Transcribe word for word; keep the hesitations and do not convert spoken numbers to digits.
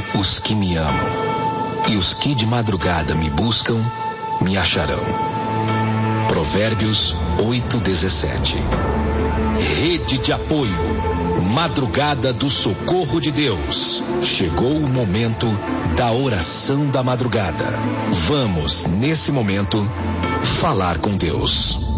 os que me amam, e os que de madrugada me buscam, me acharão. Provérbios oito, dezessete. Rede de apoio, Madrugada do Socorro de Deus. Chegou o momento da oração da madrugada. Vamos, nesse momento, falar com Deus.